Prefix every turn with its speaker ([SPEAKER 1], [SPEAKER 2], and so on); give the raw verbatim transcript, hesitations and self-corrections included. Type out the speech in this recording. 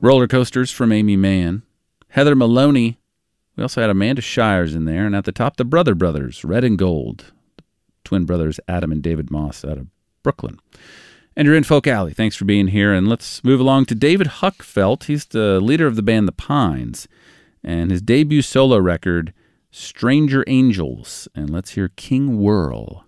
[SPEAKER 1] Roller Coasters from Amy Mann. Heather Maloney. We also had Amanda Shires in there. And at the top, the Brother Brothers, Red and Gold. Twin brothers Adam and David Moss out of Brooklyn. And you're in Folk Alley. Thanks for being here. And let's move along to David Huckfelt. He's the leader of the band The Pines. And his debut solo record, Stranger Angels. And let's hear King Whirl.